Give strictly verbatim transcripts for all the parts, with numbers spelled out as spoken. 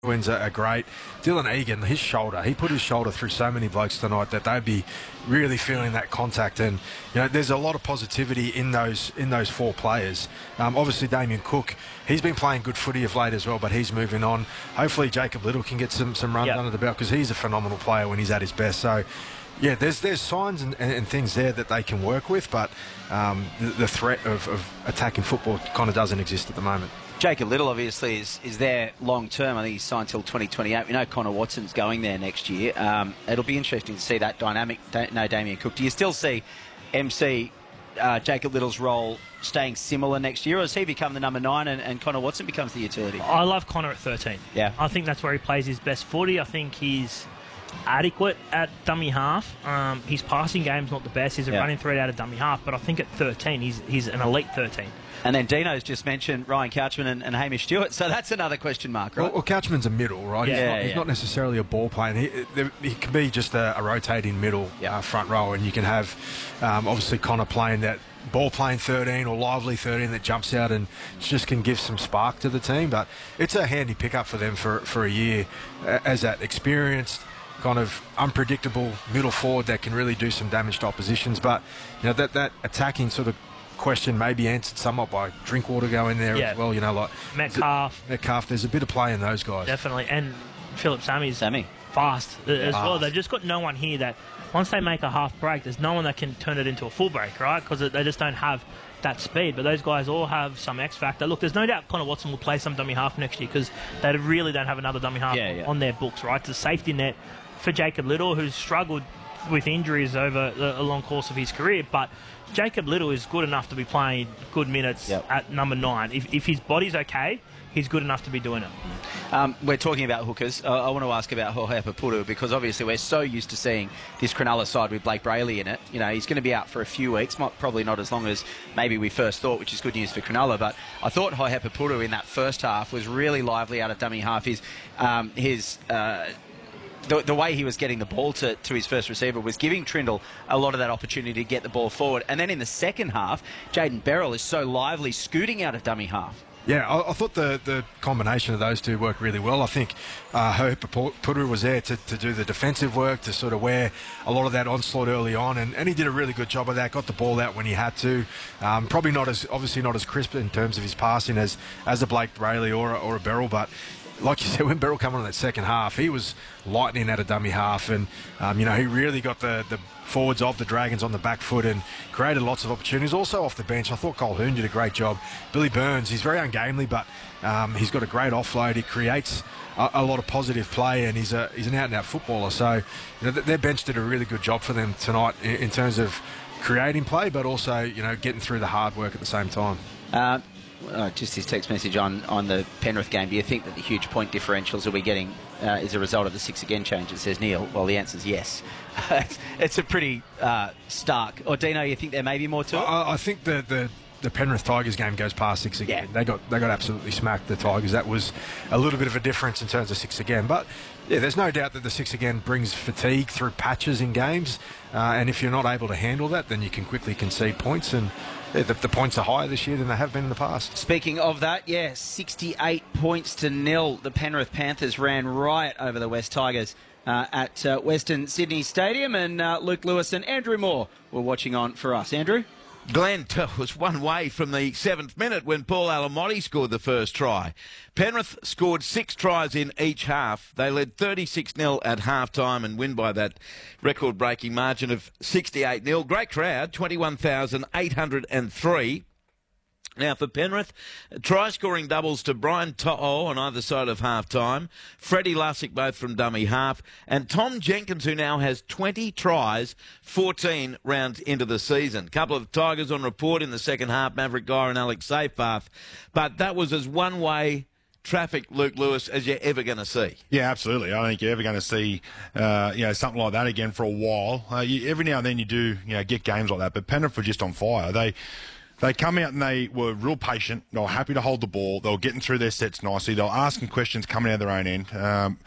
Wins are great. Dylan Egan, his shoulder, he put his shoulder through so many blokes tonight that they'd be really feeling that contact. And you know, there's a lot of positivity in those in those four players. Um, obviously, Damien Cook, he's been playing good footy of late as well, but he's moving on. Hopefully, Jacob Little can get some some runs yep. under the belt because he's a phenomenal player when he's at his best. So. Yeah, there's there's signs and, and things there that they can work with, but um, the, the threat of, of attacking football kind of doesn't exist at the moment. Jacob Little obviously is, is there long term. I think he's signed till twenty twenty-eight. We know Connor Watson's going there next year. Um, it'll be interesting to see that dynamic. No Damien Cook. Do you still see M C uh, Jacob Little's role staying similar next year, or does he become the number nine and, and Connor Watson becomes the utility? I love Connor at thirteen. Yeah. I think that's where he plays his best footy. I think he's adequate at dummy half. Um, his passing game's not the best. He's a yeah. running threat out of dummy half, but I think at thirteen, he's he's an elite thirteen. And then Dino's just mentioned Ryan Couchman and, and Hamish Stewart, so that's another question mark, right? Well, well Couchman's a middle, right? Yeah, he's, not, yeah, he's yeah. not necessarily a ball player. He, he can be just a, a rotating middle yeah. uh, front row, and you can have um, obviously Connor playing that ball playing thirteen or lively thirteen that jumps out and just can give some spark to the team. But it's a handy pickup for them for, for a year uh, as that experienced, kind of unpredictable middle forward that can really do some damage to oppositions. But you know that that attacking sort of question may be answered somewhat by Drinkwater going there yeah. as well. You know, like Metcalf. Metcalf. There's a bit of play in those guys. Definitely, and Philip Sammy's Sammy. fast as Fast. well. They've just got no one here that once they make a half break, there's no one that can turn it into a full break, right? Because they just don't have that speed. But those guys all have some X factor. Look, there's no doubt Connor Watson will play some dummy half next year because they really don't have another dummy half yeah, yeah. on their books, right? It's a safety net for Jacob Little, who's struggled with injuries over a long course of his career, but Jacob Little is good enough to be playing good minutes yep. at number nine. If, if his body's okay, he's good enough to be doing it. Um, we're talking about hookers. Uh, I want to ask about Jorge Papuru because obviously we're so used to seeing this Cronulla side with Blake Brayley in it. You know, he's going to be out for a few weeks, not, probably not as long as maybe we first thought, which is good news for Cronulla. But I thought Jorge Papuru in that first half was really lively out of dummy half. His, um, his uh, The, the way he was getting the ball to, to his first receiver was giving Trindle a lot of that opportunity to get the ball forward. And then in the second half, Jaden Beryl is so lively, scooting out of dummy half. Yeah, I, I thought the, the combination of those two worked really well. I think uh, Puru was there to, to do the defensive work, to sort of wear a lot of that onslaught early on, and, and he did a really good job of that. Got the ball out when he had to. Um, probably not as obviously not as crisp in terms of his passing as as a Blake Brayley or a, or a Beryl, but like you said, when Beryl came on in that second half, he was lightning at a dummy half, and um, you know he really got the, the forwards of the Dragons on the back foot and created lots of opportunities. Also off the bench, I thought Cole Hoon did a great job. Billy Burns, he's very ungamely, but um, he's got a great offload. He creates a, a lot of positive play, and he's a he's an out-and-out footballer. So you know, their bench did a really good job for them tonight in, in terms of creating play, but also you know getting through the hard work at the same time. Uh, Uh, just his text message on, on the Penrith game. Do you think that the huge point differentials that we're getting uh, is a result of the six again change? It says Neil. Well, the answer is yes. it's, it's a pretty uh, stark. Or Dino, you think there may be more to it? I, I think the, the the Penrith Tigers game goes past six again. Yeah. They got they got absolutely smacked, the Tigers. That was a little bit of a difference in terms of six again. But yeah, there's no doubt that the six again brings fatigue through patches in games. Uh, and if you're not able to handle that, then you can quickly concede points. And yeah, the, the points are higher this year than they have been in the past. Speaking of that, yeah, sixty-eight points to nil. The Penrith Panthers ran riot over the West Tigers uh, at uh, Western Sydney Stadium, and uh, Luke Lewis and Andrew Moore were watching on for us. Andrew? Glenn was one way from the seventh minute when Paul Alamotti scored the first try. Penrith scored six tries in each half. They led thirty-six nil at half-time and win by that record-breaking margin of sixty-eight nil. Great crowd, twenty-one thousand eight hundred three. Now, for Penrith, try-scoring doubles to Brian To'o on either side of half-time, Freddie Lussick both from dummy half, and Tom Jenkins, who now has twenty tries, fourteen rounds into the season. Couple of Tigers on report in the second half, Maverick Geyer and Alex Seyfarth, but that was as one-way traffic, Luke Lewis, as you're ever going to see. Yeah, absolutely. I don't think you're ever going to see, uh, you know, something like that again for a while. Uh, you, every now and then you do, you know, get games like that, but Penrith were just on fire. They... They come out and they were real patient. They were happy to hold the ball. They were getting through their sets nicely. They were asking questions coming out of their own end. Um,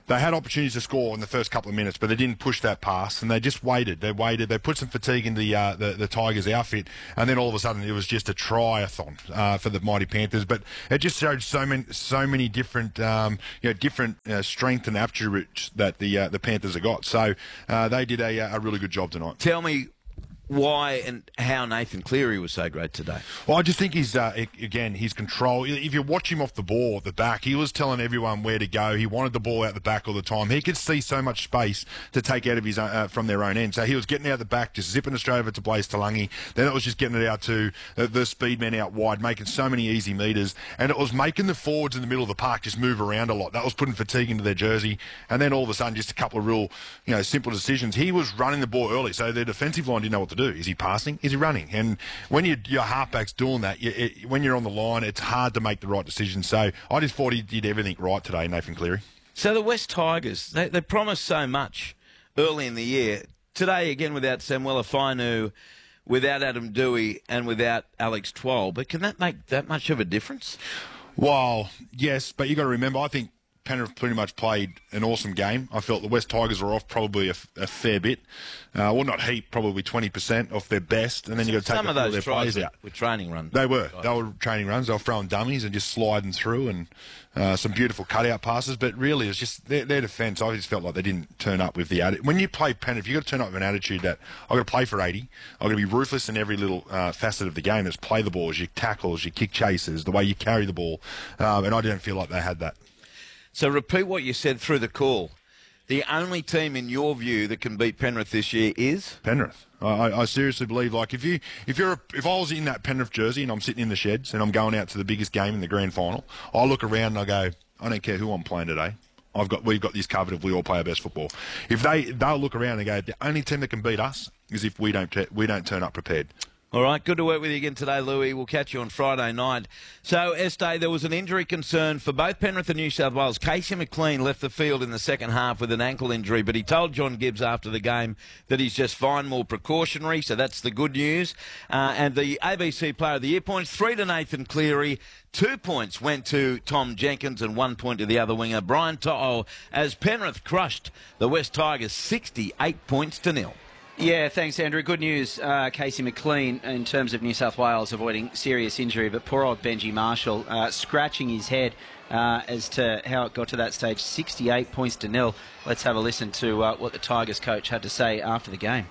they had opportunities to score in the first couple of minutes, but they didn't push that pass, and they just waited. They waited. They put some fatigue into the uh, the, the Tigers' outfit, and then all of a sudden it was just a triathlon uh, for the mighty Panthers. But it just showed so many so many different um, you know different uh, strength and attributes that the uh, the Panthers have got. So uh, they did a, a really good job tonight. Tell me why and how Nathan Cleary was so great today. Well, I just think he's, uh, again, his control. If you watch him off the ball at the back, he was telling everyone where to go. He wanted the ball out the back all the time. He could see so much space to take out of his uh, from their own end. So he was getting out the back, just zipping it straight over to Blaze Talangi. Then it was just getting it out to uh, the speed men out wide, making so many easy metres. And it was making the forwards in the middle of the park just move around a lot. That was putting fatigue into their jersey. And then all of a sudden, just a couple of real, you know, simple decisions. He was running the ball early, so their defensive line didn't know what to do. Is he passing? Is he running? And when you, your halfback's doing that, you, it, when you're on the line, it's hard to make the right decision. So I just thought he did everything right today, Nathan Cleary. So the West Tigers, they, they promised so much early in the year. Today, again, without Samuela Fainu, without Adam Dewey, and without Alex Twal. But can that make that much of a difference? Well, yes, but you got to remember, I think Penrith pretty much played an awesome game. I felt the West Tigers were off probably a, a fair bit. Uh, well, not heap, probably twenty percent off their best. And then you got to take some a of few those of their tries players with, out. with training runs. They were. They were training runs. They were throwing dummies and just sliding through, and uh, some beautiful cutout passes. But really, it's just their, their defence. I just felt like they didn't turn up with the attitude. When you play Penrith, you've got to turn up with an attitude that I've got to play for eighty. I've got to be ruthless in every little uh, facet of the game. It's play the balls, your tackles, your kick chases, the way you carry the ball. Um, and I didn't feel like they had that. So repeat what you said through the call. The only team, in your view, that can beat Penrith this year is Penrith. I, I seriously believe, like, if you, if you're, a, if I was in that Penrith jersey and I'm sitting in the sheds and I'm going out to the biggest game in the grand final, I look around and I go, I don't care who I'm playing today. I've got, we've got this covered if we all play our best football. If they, they'll look around and go, the only team that can beat us is if we don't, we don't turn up prepared. All right, good to work with you again today, Louis. We'll catch you on Friday night. So, Este, there was an injury concern for both Penrith and New South Wales. Casey McLean left the field in the second half with an ankle injury, but he told John Gibbs after the game that he's just fine, more precautionary, so that's the good news. Uh, and the A B C Player of the Year points, three to Nathan Cleary, two points went to Tom Jenkins, and one point to the other winger, Brian To'o, as Penrith crushed the West Tigers sixty-eight points to nil. Yeah, thanks, Andrew. Good news, uh, Casey McLean, in terms of New South Wales avoiding serious injury, but poor old Benji Marshall uh, scratching his head uh, as to how it got to that stage. sixty-eight points to nil. Let's have a listen to uh, what the Tigers coach had to say after the game.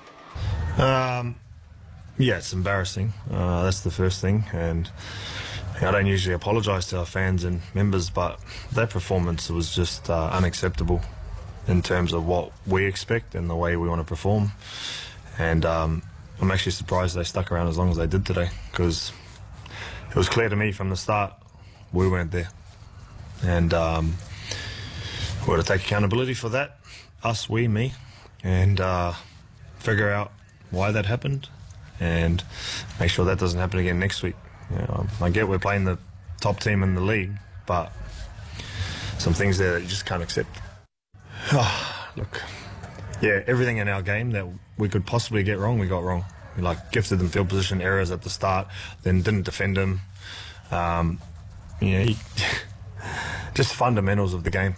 Um, yeah, it's embarrassing. Uh, that's the first thing, and I don't usually apologise to our fans and members, but that performance was just uh, unacceptable in terms of what we expect and the way we want to perform. And um, I'm actually surprised they stuck around as long as they did today, because it was clear to me from the start we weren't there. And um, we're to take accountability for that, us, we, me, and uh, figure out why that happened and make sure that doesn't happen again next week. You know, I get we're playing the top team in the league, but some things there that you just can't accept. Oh, look, yeah, everything in our game that we could possibly get wrong, we got wrong. We like gifted them field position errors at the start, then didn't defend them. Um, you know, he, just fundamentals of the game.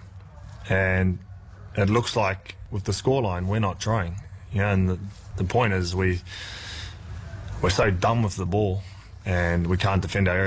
And it looks like with the scoreline, we're not trying. You know, and the, the point is we we're so dumb with the ball, and we can't defend our